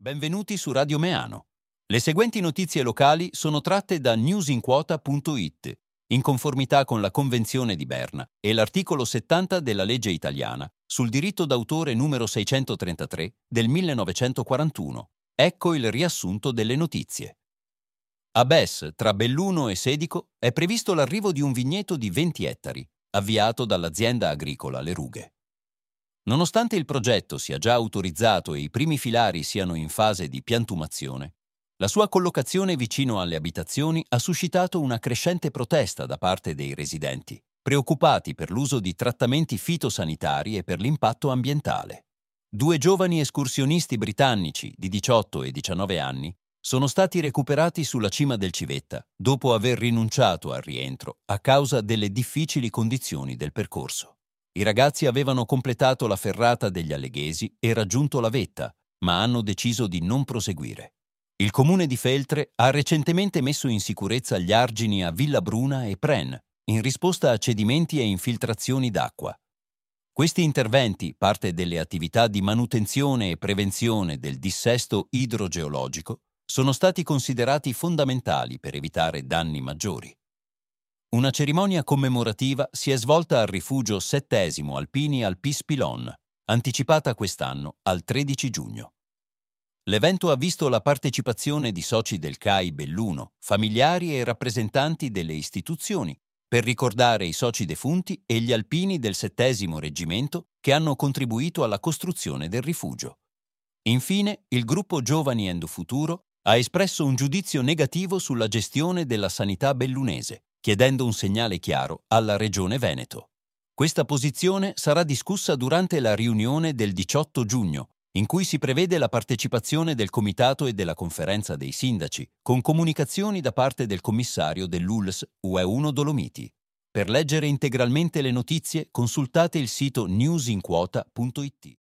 Benvenuti su Radio Meano. Le seguenti notizie locali sono tratte da newsinquota.it, in conformità con la Convenzione di Berna e l'articolo 70 della legge italiana sul diritto d'autore numero 633 del 1941. Ecco il riassunto delle notizie. A Bes, tra Belluno e Sedico, è previsto l'arrivo di un vigneto di 20 ettari, avviato dall'azienda agricola Le Rughe. Nonostante il progetto sia già autorizzato e i primi filari siano in fase di piantumazione, la sua collocazione vicino alle abitazioni ha suscitato una crescente protesta da parte dei residenti, preoccupati per l'uso di trattamenti fitosanitari e per l'impatto ambientale. Due giovani escursionisti britannici di 18 e 19 anni sono stati recuperati sulla cima del Civetta dopo aver rinunciato al rientro a causa delle difficili condizioni del percorso. I ragazzi avevano completato la ferrata degli Alleghesi e raggiunto la vetta, ma hanno deciso di non proseguire. Il comune di Feltre ha recentemente messo in sicurezza gli argini a Villa Bruna e Pren, in risposta a cedimenti e infiltrazioni d'acqua. Questi interventi, parte delle attività di manutenzione e prevenzione del dissesto idrogeologico, sono stati considerati fondamentali per evitare danni maggiori. Una cerimonia commemorativa si è svolta al rifugio 7° Alpini al Pispilon, anticipata quest'anno al 13 giugno. L'evento ha visto la partecipazione di soci del CAI Belluno, familiari e rappresentanti delle istituzioni, per ricordare i soci defunti e gli alpini del 7° Reggimento che hanno contribuito alla costruzione del rifugio. Infine, il gruppo Giovani Endo Futuro ha espresso un giudizio negativo sulla gestione della sanità bellunese, chiedendo un segnale chiaro alla Regione Veneto. Questa posizione sarà discussa durante la riunione del 18 giugno, in cui si prevede la partecipazione del Comitato e della Conferenza dei Sindaci, con comunicazioni da parte del commissario dell'ULSS UE1 Dolomiti. Per leggere integralmente le notizie, consultate il sito newsinquota.it.